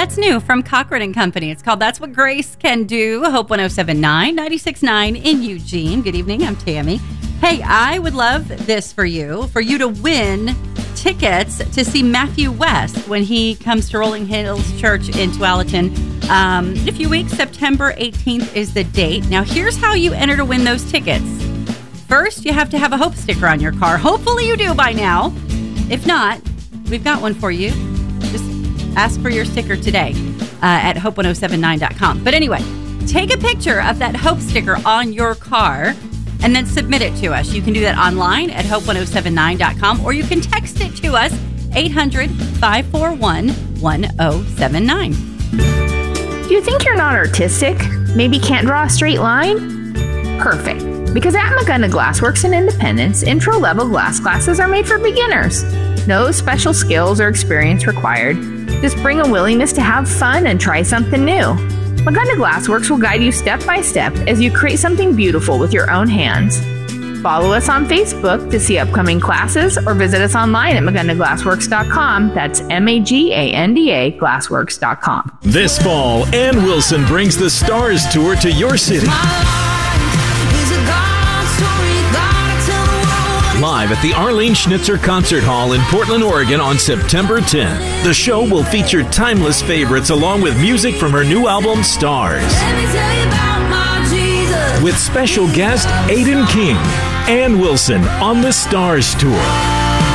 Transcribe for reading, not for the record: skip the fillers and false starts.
That's new from Cochran and Company. It's called That's What Grace Can Do. Hope 107.9, 96.9 in Eugene. Good evening. I'm Tammy. Hey, I would love this for you to win tickets to see Matthew West when he comes to Rolling Hills Church in Tualatin. In a few weeks, September 18th is the date. Now, here's how you enter to win those tickets. First, you have to have a Hope sticker on your car. Hopefully you do by now. If not, we've got one for you. Just ask for your sticker today at hope1079.com. But anyway, take a picture of that Hope sticker on your car and then submit it to us. You can do that online at hope1079.com, or you can text it to us, 800-541-1079. Do you think you're not artistic? Maybe can't draw a straight line? Perfect. Because at Magunda Glassworks in Independence, intro-level glass classes are made for beginners. No special skills or experience required. Just bring a willingness to have fun and try something new. Magunda Glassworks will guide you step by step as you create something beautiful with your own hands. Follow us on Facebook to see upcoming classes or visit us online at magundaglassworks.com. That's MAGANDA glassworks.com. This fall, Ann Wilson brings the Stars Tour to your city. Live at the Arlene Schnitzer Concert Hall in Portland, Oregon on September 10th. The show will feature timeless favorites along with music from her new album, Stars. With special guest Aiden King. Ann Wilson on the Stars Tour.